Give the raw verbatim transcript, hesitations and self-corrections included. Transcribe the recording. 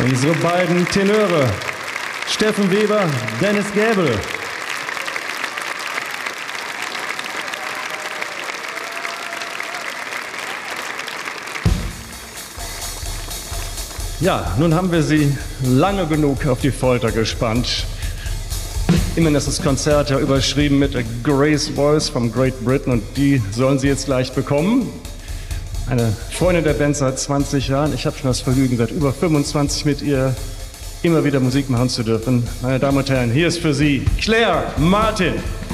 Unsere beiden Tenöre, Steffen Weber, Dennis Gäbel. Ja, nun haben wir Sie lange genug auf die Folter gespannt. Immerhin ist das Konzert ja überschrieben mit A Grace Voice from Great Britain und die sollen Sie jetzt gleich bekommen. Eine Freundin der Band seit zwanzig Jahren. Ich habe schon das Vergnügen, seit über fünfundzwanzig mit ihr immer wieder Musik machen zu dürfen. Meine Damen und Herren, hier ist für Sie Claire Martin.